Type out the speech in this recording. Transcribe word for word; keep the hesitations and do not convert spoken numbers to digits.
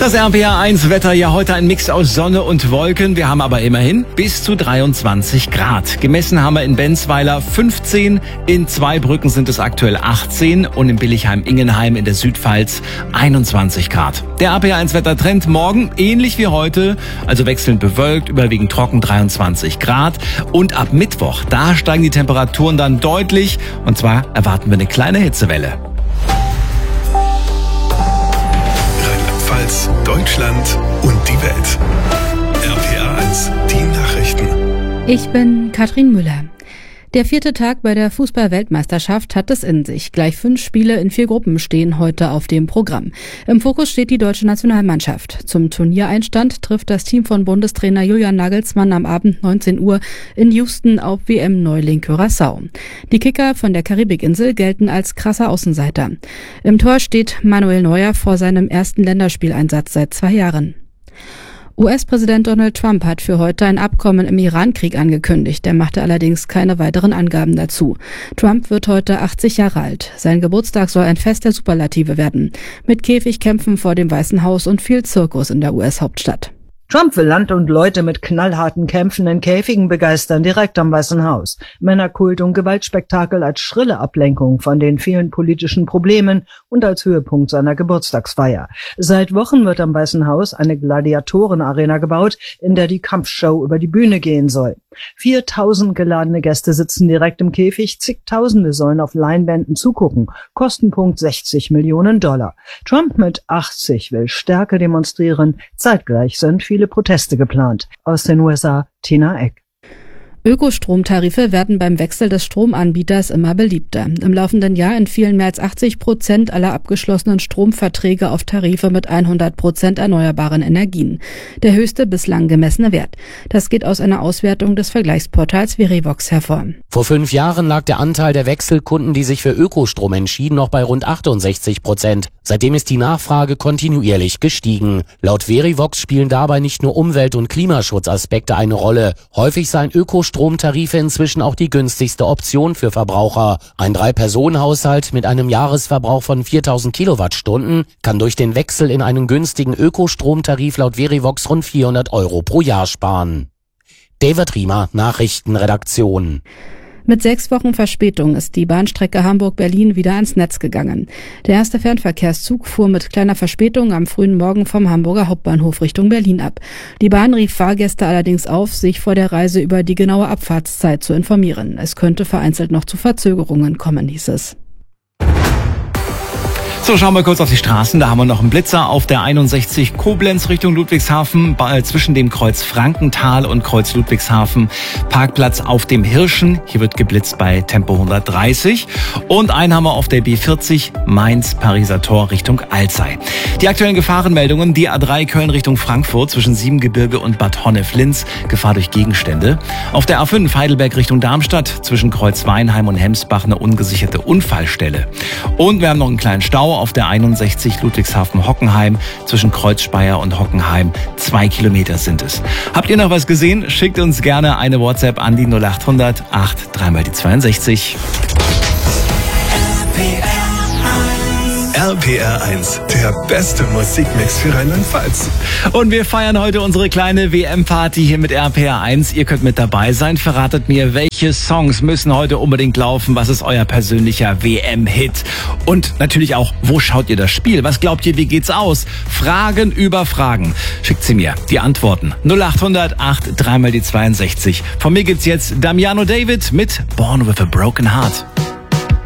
Das R P R eins Wetter, ja heute ein Mix aus Sonne und Wolken. Wir haben aber immerhin bis zu dreiundzwanzig Grad. Gemessen haben wir in Benzweiler fünfzehn, in Zweibrücken sind es aktuell achtzehn und in Billigheim-Ingenheim in der Südpfalz einundzwanzig Grad. Der R P R eins Wettertrend morgen ähnlich wie heute, also wechselnd bewölkt, überwiegend trocken dreiundzwanzig Grad. Und ab Mittwoch, da steigen die Temperaturen dann deutlich und zwar erwarten wir eine kleine Hitzewelle. Deutschland und die Welt. R P R eins, die Nachrichten. Ich bin Katrin Müller. Der vierte Tag bei der Fußball-Weltmeisterschaft hat es in sich. Gleich fünf Spiele in vier Gruppen stehen heute auf dem Programm. Im Fokus steht die deutsche Nationalmannschaft. Zum Turniereinstand trifft das Team von Bundestrainer Julian Nagelsmann am Abend neunzehn Uhr in Houston auf W M-Neuling Curaçao. Die Kicker von der Karibikinsel gelten als krasser Außenseiter. Im Tor steht Manuel Neuer vor seinem ersten Länderspieleinsatz seit zwei Jahren. U S-Präsident Donald Trump hat für heute ein Abkommen im Iran-Krieg angekündigt. Er machte allerdings keine weiteren Angaben dazu. Trump wird heute achtzig Jahre alt. Sein Geburtstag soll ein Fest der Superlative werden. Mit Käfigkämpfen vor dem Weißen Haus und viel Zirkus in der U S-Hauptstadt. Trump will Land und Leute mit knallharten Kämpfen in Käfigen begeistern, direkt am Weißen Haus. Männerkult und Gewaltspektakel als schrille Ablenkung von den vielen politischen Problemen und als Höhepunkt seiner Geburtstagsfeier. Seit Wochen wird am Weißen Haus eine Gladiatorenarena gebaut, in der die Kampfshow über die Bühne gehen soll. viertausend geladene Gäste sitzen direkt im Käfig, zigtausende sollen auf Leinwänden zugucken. Kostenpunkt sechzig Millionen Dollar. Trump mit achtzig will Stärke demonstrieren. Zeitgleich sind viele Proteste geplant. Aus den U S A, Tina Eck. Ökostromtarife werden beim Wechsel des Stromanbieters immer beliebter. Im laufenden Jahr entfielen mehr als achtzig Prozent aller abgeschlossenen Stromverträge auf Tarife mit hundert Prozent erneuerbaren Energien. Der höchste bislang gemessene Wert. Das geht aus einer Auswertung des Vergleichsportals Verivox hervor. Vor fünf Jahren lag der Anteil der Wechselkunden, die sich für Ökostrom entschieden, noch bei rund achtundsechzig Prozent. Seitdem ist die Nachfrage kontinuierlich gestiegen. Laut Verivox spielen dabei nicht nur Umwelt- und Klimaschutzaspekte eine Rolle. Häufig seien Ökostromtarife inzwischen auch die günstigste Option für Verbraucher. Ein Drei-Personen-Haushalt mit einem Jahresverbrauch von viertausend Kilowattstunden kann durch den Wechsel in einen günstigen Ökostromtarif laut Verivox rund vierhundert Euro pro Jahr sparen. David Riemer, Nachrichtenredaktion. Mit sechs Wochen Verspätung ist die Bahnstrecke Hamburg-Berlin wieder ans Netz gegangen. Der erste Fernverkehrszug fuhr mit kleiner Verspätung am frühen Morgen vom Hamburger Hauptbahnhof Richtung Berlin ab. Die Bahn rief Fahrgäste allerdings auf, sich vor der Reise über die genaue Abfahrtszeit zu informieren. Es könnte vereinzelt noch zu Verzögerungen kommen, hieß es. So, schauen wir kurz auf die Straßen. Da haben wir noch einen Blitzer auf der einundsechzig Koblenz Richtung Ludwigshafen, zwischen dem Kreuz Frankenthal und Kreuz Ludwigshafen. Parkplatz auf dem Hirschen. Hier wird geblitzt bei Tempo hundertdreißig. Und einen haben wir auf der B vierzig Mainz-Pariser Tor Richtung Alzey. Die aktuellen Gefahrenmeldungen. Die A drei Köln Richtung Frankfurt zwischen Siebengebirge und Bad Honnef-Linz. Gefahr durch Gegenstände. Auf der A fünf Heidelberg Richtung Darmstadt zwischen Kreuz Weinheim und Hemsbach eine ungesicherte Unfallstelle. Und wir haben noch einen kleinen Stau auf der einundsechzig Ludwigshafen-Hockenheim zwischen Kreuz Speyer und Hockenheim. Zwei Kilometer sind es. Habt ihr noch was gesehen? Schickt uns gerne eine WhatsApp an die null acht hundert acht drei mal die zweiundsechzig. R P R eins, der beste Musikmix für Rheinland-Pfalz. Und wir feiern heute unsere kleine W M-Party hier mit R P R eins. Ihr könnt mit dabei sein. Verratet mir, welche Songs müssen heute unbedingt laufen? Was ist euer persönlicher W M-Hit? Und natürlich auch, wo schaut ihr das Spiel? Was glaubt ihr, wie geht's aus? Fragen über Fragen. Schickt sie mir. Die Antworten. null acht hundert acht drei mal die zweiundsechzig. Von mir gibt's jetzt Damiano David mit Born with a Broken Heart.